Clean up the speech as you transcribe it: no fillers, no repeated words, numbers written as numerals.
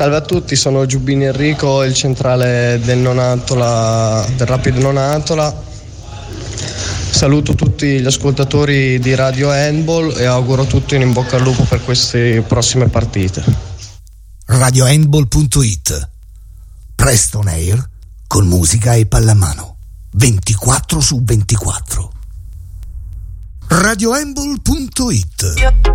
Salve a tutti, sono Giubbini Enrico, il centrale del Nonantola, del Rapid Nonantola. Saluto tutti gli ascoltatori di Radio Handball e auguro a tutti un in bocca al lupo per queste prossime partite. RadioHandball.it, presto on air con musica e pallamano 24/24. RadioHandball.it